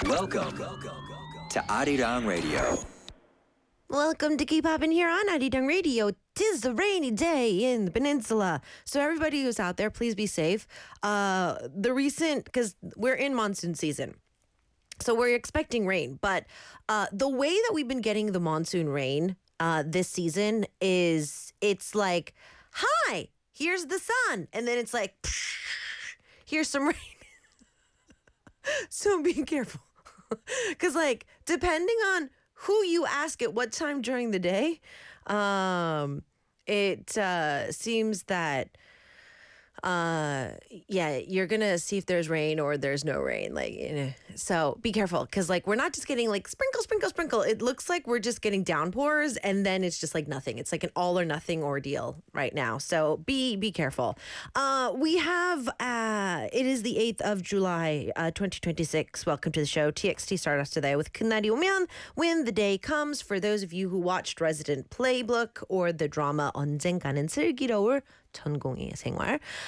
Welcome to Arirang Radio. Welcome to Keep Poppin' here on Arirang Radio. Tis a rainy day in the peninsula. So everybody who's out there, please be safe. Because we're in monsoon season. So we're expecting rain. But the way that we've been getting the monsoon rain this season is it's like, hi, here's the sun. And then it's like, here's some rain. So be careful. Because, like, depending on who you ask at what time during the day, it seems that, you're going to see if there's rain or there's no rain. So be careful because, like, we're not just getting, like, sprinkle, sprinkle, sprinkle. It looks like we're just getting downpours and then it's just, like, nothing. It's like an all or nothing ordeal right now. So be careful. We have, it is the 8th of July, 2026. Welcome to the show. TXT Stardust today with Kunari Umyan when the day comes. For those of you who watched Resident Playbook or the drama 언젠가는 슬기로울 전공의 생활.